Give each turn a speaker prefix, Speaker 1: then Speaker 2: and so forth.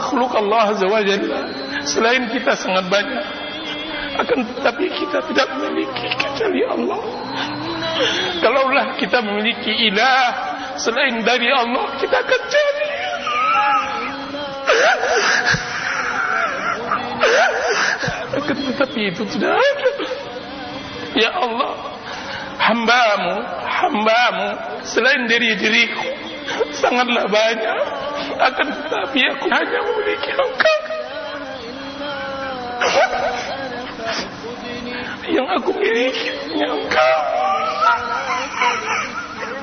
Speaker 1: makhluk Allah Azza wa Jalla selain kita sangat banyak, akan tetapi kita tidak memiliki kecuali Allah. Kalaulah kita memiliki ilah selain dari Allah, kita akan cari. Akan tetapi itu tidak ada. Ya Allah, hambamu selain dari diriku sangatlah banyak, akan tetapi aku hanya memiliki Engkau. Yang aku miliki hanya Engkau.